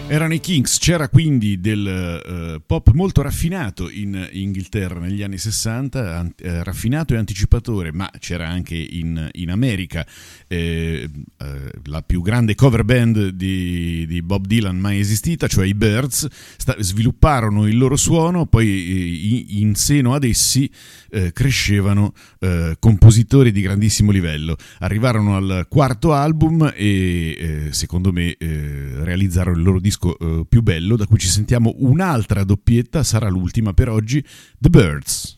Erano i Kinks, c'era quindi del pop molto raffinato in Inghilterra negli anni 60, raffinato e anticipatore, ma c'era anche in America la più grande cover band di Bob Dylan mai esistita, cioè i Byrds. Svilupparono il loro suono, poi in seno ad essi crescevano compositori di grandissimo livello. Arrivarono al quarto album e secondo me realizzarono il loro disco più bello, da cui ci sentiamo un'altra doppietta, sarà l'ultima per oggi, The Byrds.